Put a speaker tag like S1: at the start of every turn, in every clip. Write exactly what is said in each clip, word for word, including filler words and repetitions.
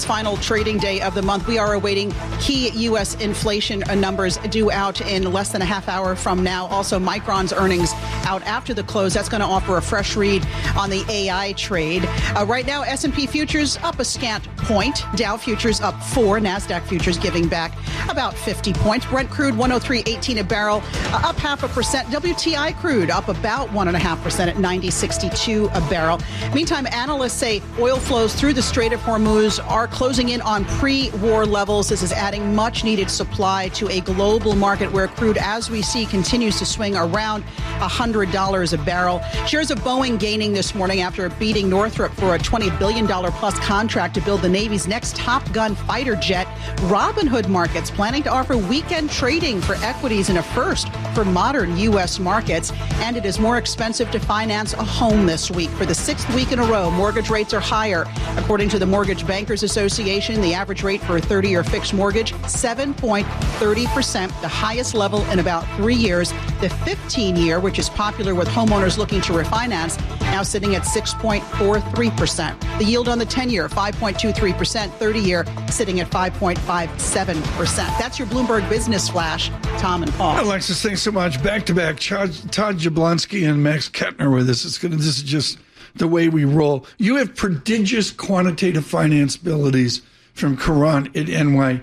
S1: final trading day of the month. We are awaiting key U S inflation numbers due out in less than a half hour from now. Also, Micron's earnings out after the close. That's going to offer a fresh read on the A I trade. Uh, right now, S and P futures up a scant point. Dow futures up four. NASDAQ futures giving back about fifty points. Brent crude one oh three eighteen a barrel, uh, up half a percent. W T I crude up about one and a half percent at ninety sixty-two a barrel. Meantime, analysts say oil flows through the Strait of Hormuz are closing in on pre-war levels. This is adding much-needed supply to a global market where crude, as we see, continues to swing around one hundred dollars a barrel. Shares of Boeing gaining this morning after beating Northrop for a twenty billion dollars plus contract to build the Navy's next Top Gun fighter jet. Robinhood Markets planning to offer weekend trading for equities in a first for modern U S markets. And it is more expensive to finance a home this week. For the sixth week in a row, mortgage rates are higher. According to the Mortgage Bankers Association, the average rate for a thirty-year fixed mortgage, seven point three zero percent, the highest level in about three years. The fifteen-year, which is popular with homeowners looking to refinance, now sitting at six point four three percent. The yield on the ten-year, five point two three percent. thirty-year sitting at five point five seven percent. That's your Bloomberg Business Flash. Tom and Paul.
S2: Alexis, thanks so much. Back-to-back, Todd Jablonski and Max Kettner with us. It's gonna, this is just the way we roll. You have prodigious quantitative finance abilities from Karan at N Y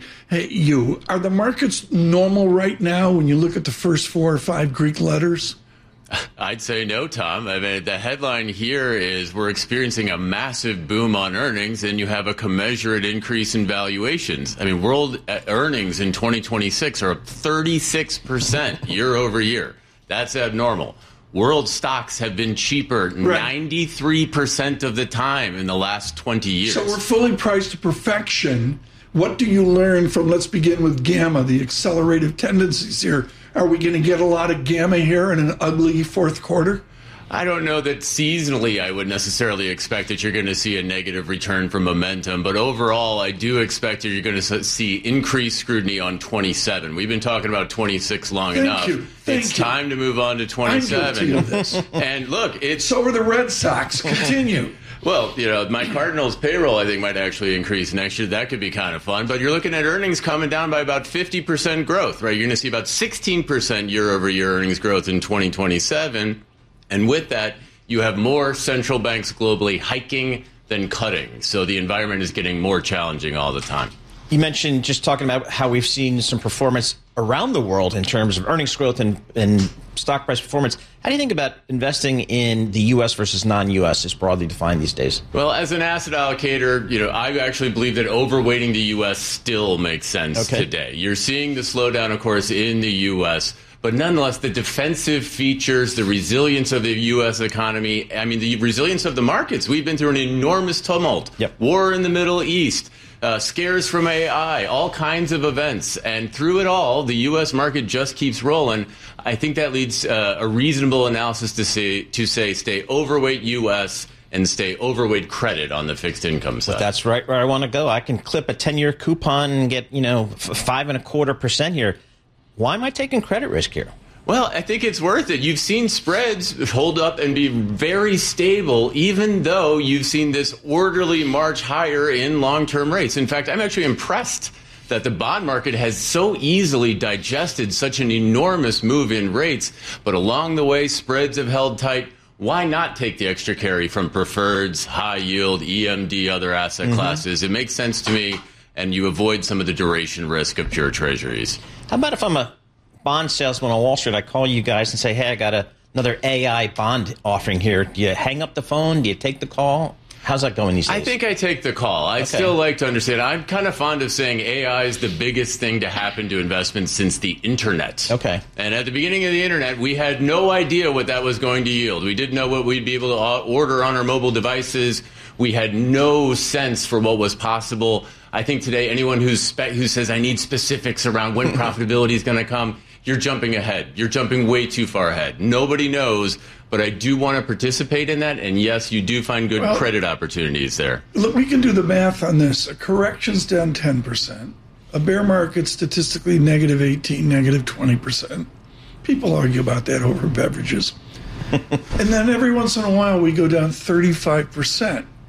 S2: U. Are the markets normal right now when you look at the first four or five Greek letters?
S3: I'd say no, Tom. I mean, the headline here is we're experiencing a massive boom on earnings, and you have a commensurate increase in valuations. I mean, world earnings in twenty twenty-six are up thirty-six percent year over year. That's abnormal. World stocks have been cheaper right. ninety-three percent of the time in the last twenty years.
S2: So we're fully priced to perfection. What do you learn from, let's begin with gamma, the accelerative tendencies here? Are we going to get a lot of gamma here in an ugly fourth quarter?
S3: I don't know that seasonally I would necessarily expect that you're going to see a negative return from momentum. But overall, I do expect that you're going to see increased scrutiny on twenty-seven. We've been talking about twenty-six long
S2: Thank
S3: enough.
S2: You. Thank
S3: it's
S2: you.
S3: time to move on to twenty-seven.
S2: I'm guilty of this.
S3: And look, it's...
S2: So are the Red Sox. Continue.
S3: Well, you know, my Cardinals payroll, I think, might actually increase next year. That could be kind of fun. But you're looking at earnings coming down by about fifty percent growth, right? You're going to see about sixteen percent year-over-year earnings growth in twenty twenty-seven. And with that, you have more central banks globally hiking than cutting. So the environment is getting more challenging all the time.
S4: You mentioned just talking about how we've seen some performance around the world in terms of earnings growth and, and stock price performance. How do you think about investing in the U S versus non-U S as broadly defined these days?
S3: Well, as an asset allocator, you know, I actually believe that overweighting the U S still makes sense okay. today. You're seeing the slowdown, of course, in the U S, but nonetheless, the defensive features, the resilience of the U S economy, I mean, the resilience of the markets. We've been through an enormous tumult. Yep. War in the Middle East. Uh, scares from A I, all kinds of events. And through it all, the U S market just keeps rolling. I think that leads uh, a reasonable analysis to say, to say stay overweight U S and stay overweight credit on the fixed income side.
S4: But that's right where I want to go. I can clip a ten-year coupon and get, you know, f- five and a quarter percent here. Why am I taking credit risk here?
S3: Well, I think it's worth it. You've seen spreads hold up and be very stable, even though you've seen this orderly march higher in long-term rates. In fact, I'm actually impressed that the bond market has so easily digested such an enormous move in rates. But along the way, spreads have held tight. Why not take the extra carry from preferreds, high yield, E M D, other asset mm-hmm. classes? It makes sense to me, and you avoid some of the duration risk of pure treasuries.
S4: How about if I'm a bond salesman on Wall Street, I call you guys and say, hey, I got a, another A I bond offering here. Do you hang up the phone? Do you take the call? How's that going these days?
S3: I think I take the call. I'd okay. still like to understand. I'm kind of fond of saying A I is the biggest thing to happen to investments since the Internet.
S4: Okay.
S3: And at the beginning of the Internet, we had no idea what that was going to yield. We didn't know what we'd be able to order on our mobile devices. We had no sense for what was possible. I think today anyone who's spe- who says, I need specifics around when profitability is going to come, you're jumping ahead. You're jumping way too far ahead. Nobody knows, but I do want to participate in that. And yes, you do find good well, credit opportunities there.
S2: Look, we can do the math on this. A correction's down ten percent. A bear market statistically negative eighteen, negative twenty percent. People argue about that over beverages. And then every once in a while we go down thirty-five percent.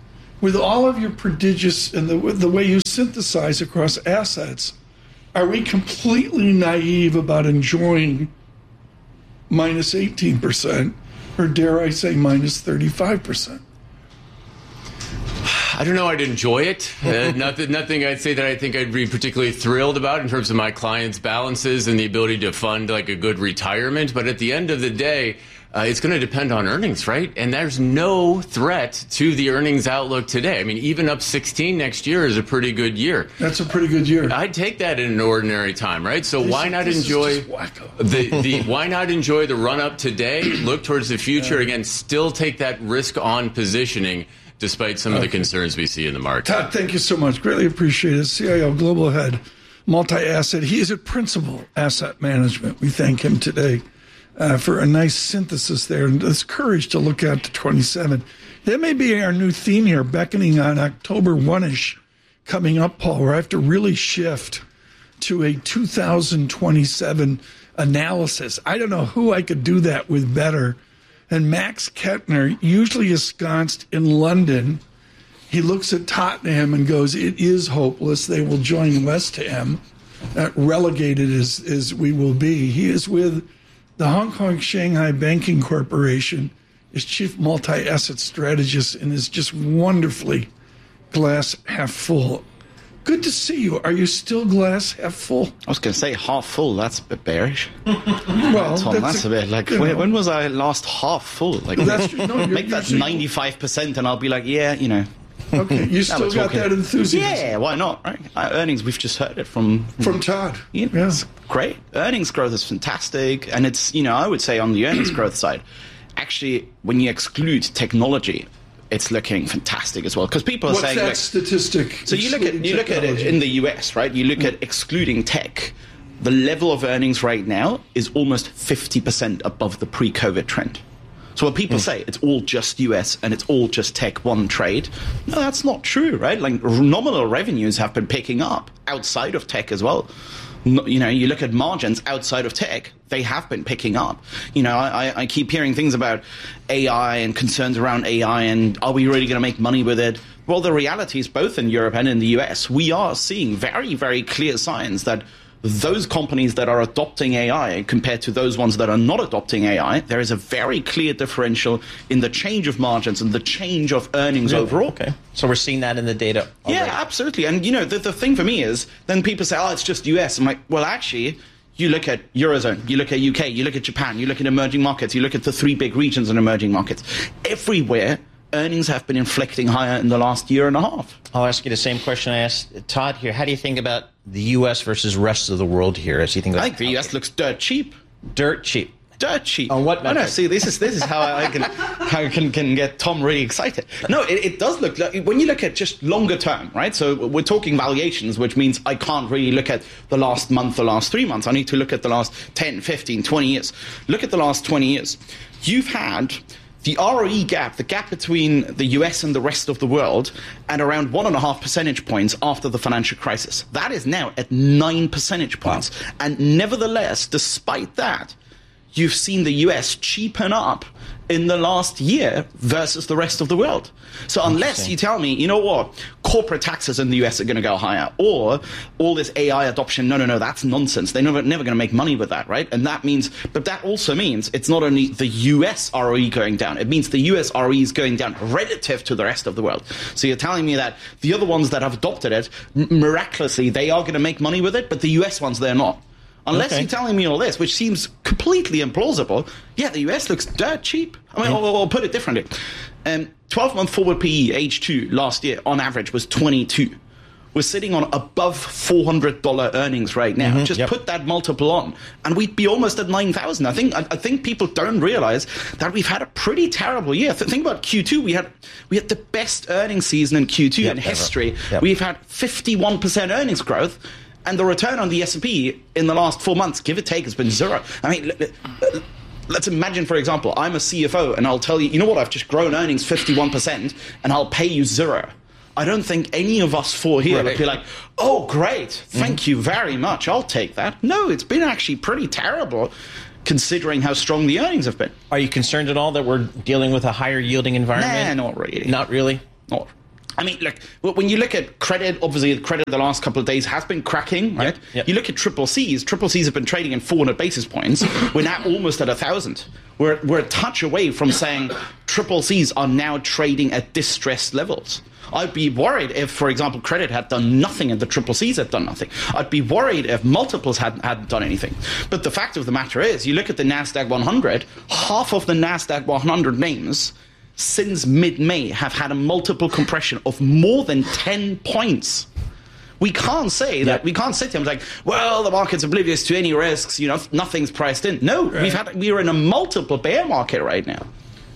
S2: with all of your prodigious and the, the way you synthesize across assets, are we completely naive about enjoying minus eighteen percent, or dare I say minus thirty-five percent?
S3: I don't know. I'd enjoy it. Uh, nothing, nothing I'd say that I think I'd be particularly thrilled about in terms of my clients' balances and the ability to fund like a good retirement. But at the end of the day, uh, it's going to depend on earnings, right? And there's no threat to the earnings outlook today. I mean, even up sixteen next year is a pretty good year.
S2: That's a pretty good year.
S3: I'd take that in an ordinary time, right? So
S2: this,
S3: why not enjoy the, the why not enjoy the run up today? Look towards the future. Again, still take that risk on positioning, despite some okay. of the concerns we see in the market.
S2: Todd, thank you so much. Greatly appreciate it. C I O, Global Head, Multi-Asset. He is at Principal Asset Management. We thank him today uh, for a nice synthesis there and this courage to look out to twenty-seven. That may be our new theme here, beckoning on October first-ish coming up, Paul, where I have to really shift to a two thousand twenty-seven analysis. I don't know who I could do that with better. And Max Kettner, usually ensconced in London, he looks at Tottenham and goes, it is hopeless. They will join West Ham, uh, relegated as, as we will be. He is with the Hong Kong Shanghai Banking Corporation, is chief multi-asset strategist, and is just wonderfully glass half full. Good to see you. Are you still glass half full?
S5: I was going to say half full. That's a bit bearish.
S2: Well,
S5: Tom, that's, that's a, a bit like, when, when was I last half full? Like, that's, no, make that ninety-five percent and I'll be like, yeah, you know.
S2: Okay, you still got that enthusiasm.
S5: Yeah, why not, right? Uh, earnings, we've just heard it from...
S2: From Todd.
S5: You know, yeah. It's great. Earnings growth is fantastic. And it's, you know, I would say on the earnings growth side, actually, when you exclude technology, it's looking fantastic as well, because people are
S2: What's
S5: saying
S2: that
S5: like,
S2: statistic.
S5: So you look at you look technology. at it in the U S, right? You look mm. at excluding tech, the level of earnings right now is almost fifty percent above the pre-COVID trend. So when people mm. say it's all just U S and it's all just tech one trade, no, that's not true, right? Like nominal revenues have been picking up outside of tech as well. You know, you look at margins outside of tech, they have been picking up. You know, I, I keep hearing things about A I and concerns around A I and are we really going to make money with it? Well, the reality is both in Europe and in the U S, we are seeing very, very clear signs that those companies that are adopting A I compared to those ones that are not adopting A I, there is a very clear differential in the change of margins and the change of earnings yeah. overall.
S4: Okay. So we're seeing that in the data already.
S5: Yeah, absolutely. And, you know, the, the thing for me is then people say, oh, it's just U S. I'm like, well, actually, you look at Eurozone, you look at U K, you look at Japan, you look at emerging markets, you look at the three big regions in emerging markets. Everywhere, earnings have been inflecting higher in the last year and a half.
S4: I'll ask you the same question I asked Todd here. How do you think about the U S versus rest of the world here? As you think about,
S5: I think the U S looks dirt cheap.
S4: Dirt cheap.
S5: Dirt cheap.
S4: On what metric?
S5: Oh, no, see, this is this is how I can how I can, can get Tom really excited. No, it, it does look like, when you look at just longer term, right? So we're talking valuations, which means I can't really look at the last month, the last three months. I need to look at the last ten, fifteen, twenty years. Look at the last twenty years. You've had the R O E gap, the gap between the U S and the rest of the world, at around one and a half percentage points after the financial crisis. That is now at nine percentage points. Wow. And nevertheless, despite that, you've seen the U S cheapen up in the last year versus the rest of the world. So unless you tell me, you know what, corporate taxes in the U S are going to go higher, or all this A I adoption, no, no, no, that's nonsense. They're never, never going to make money with that, right? And that means, but that also means it's not only the U S R O E going down, it means the U S R O E is going down relative to the rest of the world. So you're telling me that the other ones that have adopted it, miraculously, they are going to make money with it, but the U S ones, they're not. Unless okay. you're telling me all this, which seems completely implausible, yeah, the U S looks dirt cheap. I mean, I'll, I'll put it differently. Um, twelve-month forward P E, H two, last year, on average, was twenty-two. We're sitting on above four hundred dollars earnings right now. Mm-hmm, Just yep. put that multiple on, and we'd be almost at nine thousand. I think I, I think people don't realize that we've had a pretty terrible year. Think about Q two. We had we had the best earnings season in Q two yep, in history. Yep. We've had fifty-one percent earnings growth. And the return on the S and P in the last four months, give or take, has been zero. I mean, let's imagine, for example, I'm a C F O and I'll tell you, you know what, I've just grown earnings fifty-one percent and I'll pay you zero. I don't think any of us four here right. would be like, oh, great, thank mm-hmm. you very much, I'll take that. No, it's been actually pretty terrible considering how strong the earnings have been.
S4: Are you concerned at all that we're dealing with a higher yielding environment?
S5: Nah, not really.
S4: Not really?
S5: Not I mean, look, when you look at credit, obviously credit the last couple of days has been cracking, right?
S4: Yep, yep.
S5: You look at triple C's, triple C's have been trading in four hundred basis points. We're now almost at one thousand. We're, we're a touch away from saying triple C's are now trading at distressed levels. I'd be worried if, for example, credit had done nothing and the triple C's had done nothing. I'd be worried if multiples hadn't, hadn't done anything. But the fact of the matter is, you look at the NASDAQ one hundred, half of the NASDAQ one hundred names since mid-May have had a multiple compression of more than ten points. We can't say that. We can't sit here and be like, well, the market's oblivious to any risks. You know, nothing's priced in. No, right. we've had we're in a multiple bear market right now.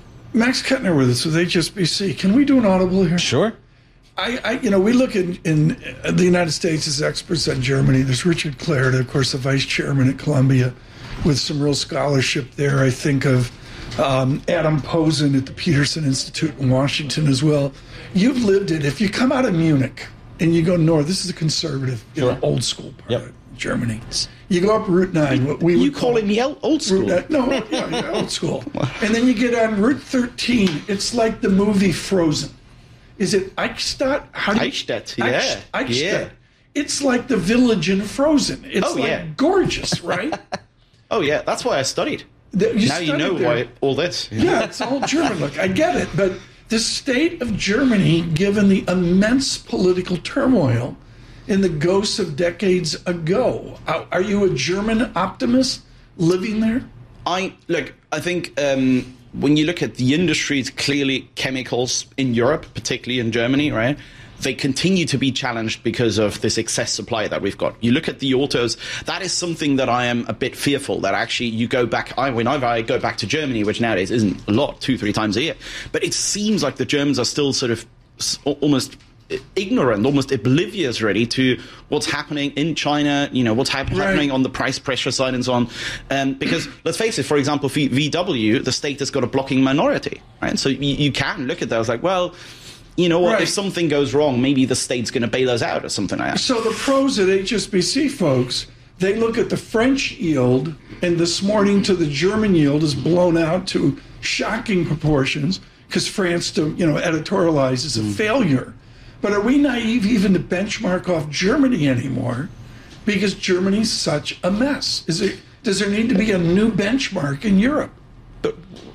S2: Max Kettner with us with H S B C. Can we do an audible here?
S4: Sure.
S2: I, I you know, we look in, in the United States as experts on Germany. There's Richard Clarida, of course, the vice chairman at Columbia, with some real scholarship there. I think of Um, Adam Posen at the Peterson Institute in Washington as well. You've lived it. If you come out of Munich and you go north, this is a conservative, you know, old school part
S4: yep.
S2: of Germany. You go up Route nine. What we
S5: you
S2: would
S5: calling me old school?
S2: Route, no, yeah, yeah, old school. And then you get on Route thirteen. It's like the movie Frozen. Is it Eichstätt? How do you,
S5: Eichstätt, yeah.
S2: Eichstätt.
S5: Yeah.
S2: It's like the village in Frozen. It's
S5: oh,
S2: like
S5: yeah.
S2: gorgeous, right?
S5: Oh, yeah. That's why I studied.
S2: The, you
S5: now you know
S2: there.
S5: why all this.
S2: Yeah, it's all German. Look, I get it. But the state of Germany, given the immense political turmoil in the ghosts of decades ago, are you a German optimist living there?
S5: I look, I think um, when you look at the industries, clearly chemicals in Europe, particularly in Germany, right? They continue to be challenged because of this excess supply that we've got. You look at the autos, that is something that I am a bit fearful that actually you go back, I, whenever I go back to Germany, which nowadays isn't a lot, two, three times a year, but it seems like the Germans are still sort of almost ignorant, almost oblivious really to what's happening in China, you know, what's hap- right. happening on the price pressure side and so on. Um, because let's face it, for example, for V W, the state has got a blocking minority, right? So you, you can look at that as like, well, you know what, right. if something goes wrong, maybe the state's going to bail us out or something like that.
S2: So the pros at H S B C, folks, they look at the French yield, and this morning to the German yield is blown out to shocking proportions because France, to, you know, editorialize is a mm. failure. But are we naive even to benchmark off Germany anymore because Germany's such a mess? Is it, does there need to be a new benchmark in Europe?
S5: But,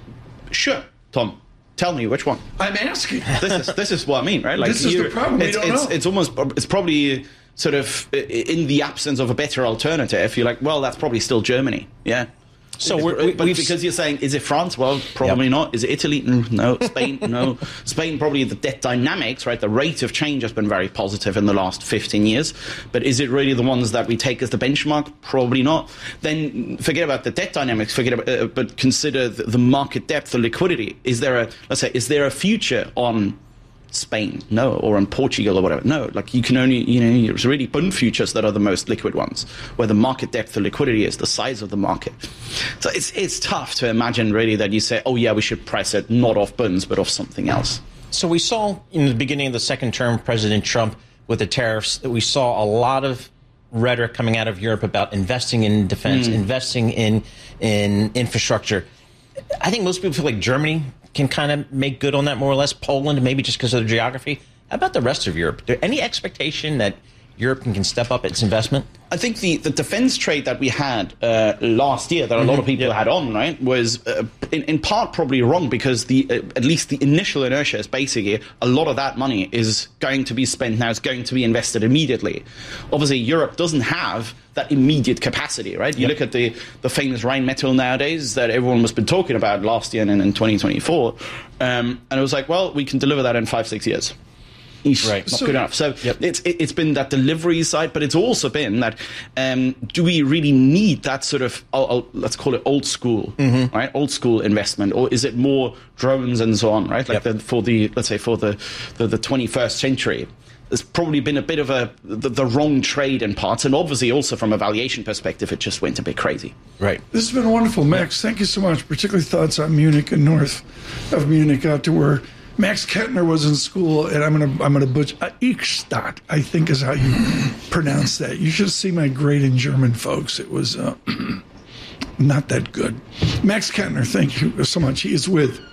S5: sure, Tom. Tell me which one.
S2: I'm asking.
S5: This is this is what I mean, right?
S2: Like this is the problem. We
S5: it's,
S2: don't
S5: it's,
S2: know.
S5: It's almost it's probably sort of in the absence of a better alternative. You're like, well, that's probably still Germany, yeah.
S4: So we're, we,
S5: but because you're saying, is it France? Well, probably yep. not. Is it Italy? No. Spain? No. Spain, probably the debt dynamics, right? The rate of change has been very positive in the last fifteen years. But is it really the ones that we take as the benchmark? Probably not. Then forget about the debt dynamics. Forget about, uh, but consider the, the market depth, the liquidity. Is there a, let's say, is there a future on Spain? No. Or on Portugal or whatever? No. Like you can only, you know, it's really bond futures that are the most liquid ones, where the market depth, the liquidity is the size of the market. So it's it's tough to imagine really that you say, oh yeah, we should price it not off bonds but off something else.
S4: So we saw in the beginning of the second term, President Trump with the tariffs, that we saw a lot of rhetoric coming out of Europe about investing in defense, mm. investing in in infrastructure. I think most people feel like Germany can kind of make good on that more or less. Poland, maybe just because of the geography. How about the rest of Europe? Is there any expectation that Europe can, can step up its investment?
S5: I think the, the defense trade that we had uh, last year, that a mm-hmm. lot of people yeah. had on, right, was uh, in, in part probably wrong because the uh, at least the initial inertia is basically a lot of that money is going to be spent now, it's going to be invested immediately. Obviously, Europe doesn't have that immediate capacity, right? You yep. look at the, the famous Rheinmetall nowadays that everyone has been talking about last year and in twenty twenty-four. Um, and it was like, well, we can deliver that in five, six years. Right. Not so, good enough. So yep. it's it, it's been that delivery side, but it's also been that um, do we really need that sort of I'll, I'll, let's call it old school, mm-hmm. right? Old school investment, or is it more drones and so on, right? Like yep. the, for the let's say for the, the the twenty-first century. There's probably been a bit of a the, the wrong trade in parts, and obviously also from a valuation perspective, it just went a bit crazy.
S4: Right.
S2: This has been wonderful, Max. Thank you so much. Particularly thoughts on Munich and north of Munich, out to where Max Kettner was in school, and I'm gonna I'm gonna butcher uh, Eichstätt, I think is how you pronounce that. You should see my grade in German, folks. It was uh, not that good. Max Kettner, thank you so much. He is with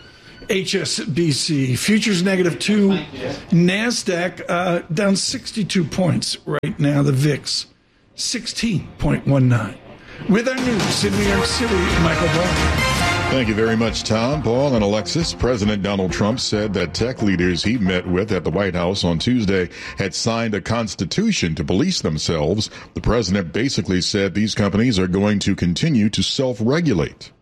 S2: H S B C. Futures negative two. NASDAQ uh, down sixty-two points right now. The V I X sixteen point one nine. With our news in New York City, Michael Barr.
S6: Thank you very much, Tom, Paul, and Alexis. President Donald Trump said that tech leaders he met with at the White House on Tuesday had signed a constitution to police themselves. The president basically said these companies are going to continue to self-regulate.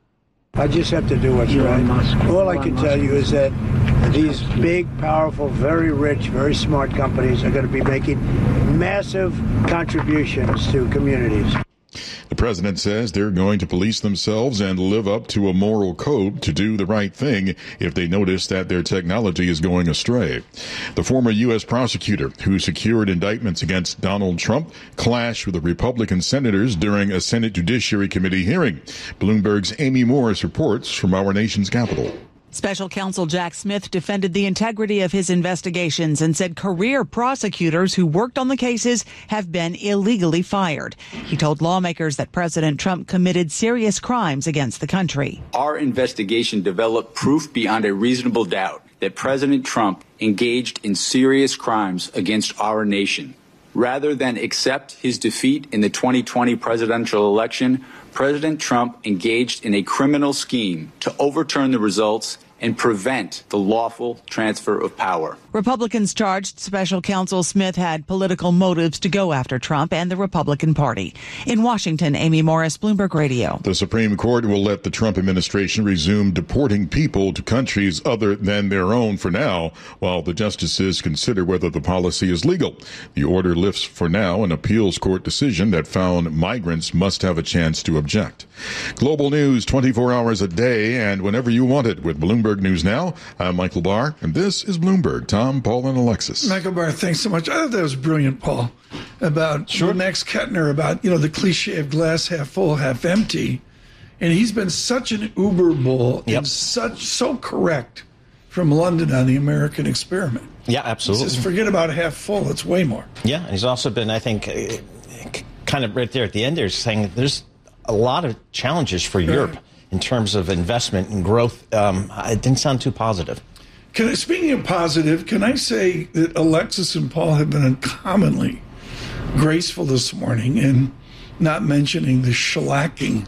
S7: I just have to do what's right. All I can tell you is that these big, powerful, very rich, very smart companies are going to be making massive contributions to communities.
S6: The president says they're going to police themselves and live up to a moral code to do the right thing if they notice that their technology is going astray. The former U S prosecutor who secured indictments against Donald Trump clashed with the Republican senators during a Senate Judiciary Committee hearing. Bloomberg's Amy Morris reports from our nation's capital.
S8: Special counsel Jack Smith defended the integrity of his investigations and said career prosecutors who worked on the cases have been illegally fired. He told lawmakers that President Trump committed serious crimes against the country.
S9: Our investigation developed proof beyond a reasonable doubt that President Trump engaged in serious crimes against our nation. Rather than accept his defeat in the twenty twenty presidential election, President Trump engaged in a criminal scheme to overturn the results and prevent the lawful transfer of power.
S8: Republicans charged special counsel Smith had political motives to go after Trump and the Republican Party. In Washington, Amy Morris, Bloomberg Radio.
S6: The Supreme Court will let the Trump administration resume deporting people to countries other than their own for now, while the justices consider whether the policy is legal. The order lifts for now an appeals court decision that found migrants must have a chance to object. Global news twenty-four hours a day and whenever you want it with Bloomberg News Now. I'm Michael Barr, and this is Bloomberg. Tom, Paul, and Alexis.
S2: Michael Barr, thanks so much. I thought that was brilliant, Paul, about sure. Max Kettner, about, you know, the cliche of glass half full, half empty. And he's been such an uber bull yep. and such so correct from London on the American experiment.
S4: Yeah, absolutely.
S2: He says, forget about half full. It's way more.
S4: Yeah, and he's also been, I think, uh, kind of right there at the end there saying there's a lot of challenges for yeah. Europe in terms of investment and growth. Um, it didn't sound too positive.
S2: Can I, speaking of positive, can I say that Alexis and Paul have been uncommonly graceful this morning in not mentioning the shellacking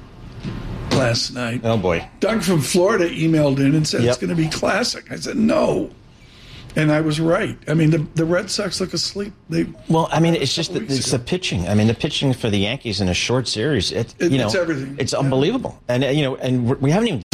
S2: last night.
S4: Oh, boy.
S2: Doug from Florida emailed in and said
S4: yep.
S2: it's going to be classic. I said, no. And I was right. I mean, the the Red Sox look asleep. They
S4: well, I mean, it's just the, it's the pitching. I mean, the pitching for the Yankees in a short series. It,
S2: it,
S4: you know,
S2: it's everything.
S4: It's
S2: yeah.
S4: unbelievable. And uh, you know, and we haven't even